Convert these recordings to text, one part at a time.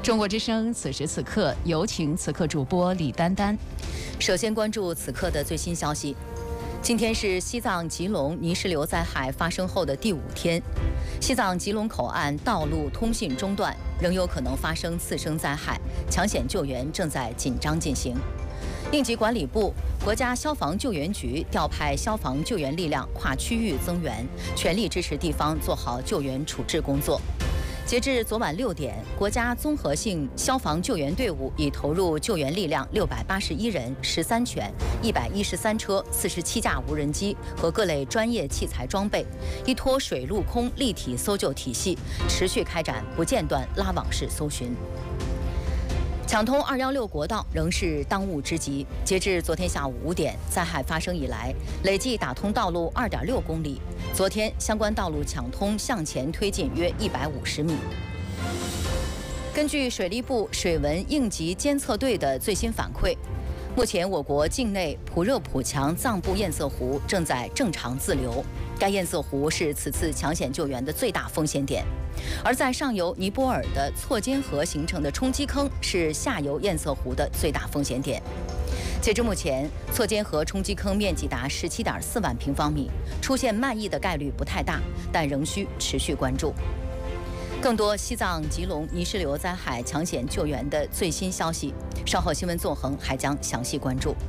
中国之声此时此刻，有请此刻主播李丹丹。 首先关注此刻的最新消息。今天是西藏吉隆泥石流灾害发生后的第5天，西藏吉隆口岸道路通信中断，仍有可能发生次生灾害，抢险救援正在紧张进行。应急管理部、国家消防救援局调派消防救援力量跨区域增援，全力支持地方做好救援处置工作。截至昨晚6点，国家综合性消防救援队伍已投入救援力量681人、13犬、113车、47架无人机和各类专业器材装备，依托水陆空立体搜救体系，持续开展不间断拉网式搜寻。抢通216国道仍是当务之急。截至昨天下午5点，灾害发生以来，累计打通道路2.6公里。昨天相关道路抢通向前推进约150米。根据水利部水文应急监测队的最新反馈，目前我国境内普热普强藏布堰塞湖正在正常自流，该堰塞湖是此次抢险救援的最大风险点。而在上游尼泊尔的错间河形成的冲积坑是下游堰塞湖的最大风险点。截至目前，错间河冲积坑面积达17.4万平方米，出现漫溢的概率不太大，但仍需持续关注。更多西藏吉隆泥石流灾害抢险救援的最新消息，稍后新闻纵横还将详细关注。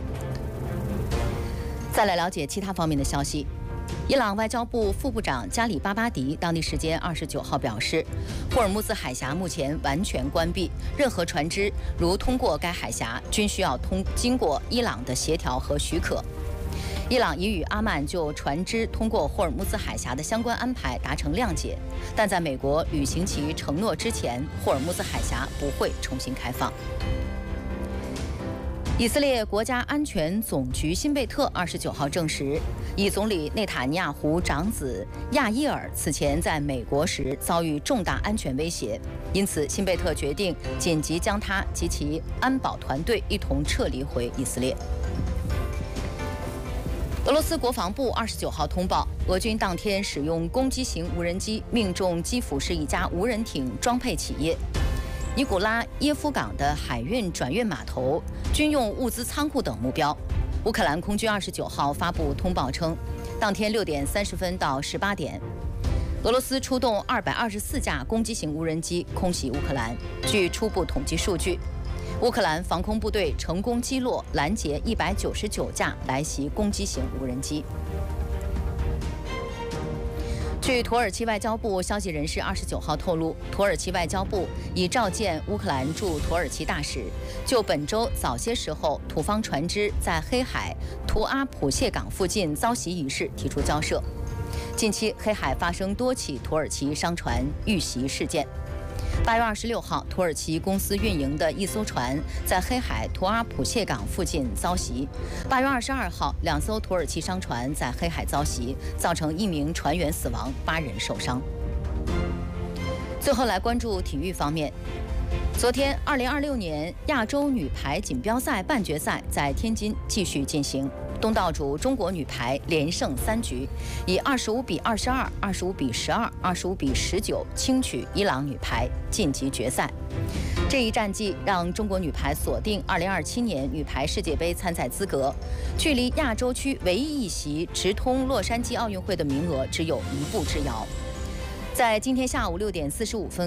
再来了解其他方面的消息。伊朗外交部副部长加里巴巴迪当地时间29号表示，霍尔木兹海峡目前完全关闭，任何船只如通过该海峡，均需要经过伊朗的协调和许可。伊朗已与阿曼就船只通过霍尔木兹海峡的相关安排达成谅解，但在美国履行其承诺之前，霍尔木兹海峡不会重新开放。以色列国家安全总局辛贝特29号证实，以总理内塔尼亚胡长子亚伊尔此前在美国时遭遇重大安全威胁，因此辛贝特决定紧急将他及其安保团队一同撤离回以色列。俄罗斯国防部29号通报，俄军当天使用攻击型无人机命中基辅市一家无人艇装配企业尼古拉耶夫港的海运转运码头、军用物资仓库等目标。乌克兰空军29号发布通报称，当天6点30分到18点，俄罗斯出动224架攻击型无人机空袭乌克兰。据初步统计数据，乌克兰防空部队成功击落、拦截199架来袭攻击型无人机。据土耳其外交部消息人士29号透露，土耳其外交部已召见乌克兰驻土耳其大使，就本周早些时候土方船只在黑海图阿普谢港附近遭袭一事提出交涉。近期黑海发生多起土耳其商船遇袭事件。8月26号，土耳其公司运营的一艘船在黑海图阿普谢港附近遭袭。8月22号，2艘土耳其商船在黑海遭袭，造成1名船员死亡，8人受伤。最后来关注体育方面。昨天，2026年亚洲女排锦标赛半决赛在天津继续进行。东道主中国女排连胜3局，以25比22、25比12、25比19轻取伊朗女排晋级决赛。这一战绩让中国女排锁定2027年女排世界杯参赛资格，距离亚洲区唯一一席直通洛杉矶奥运会的名额只有1步之遥。在今天下午6点45分。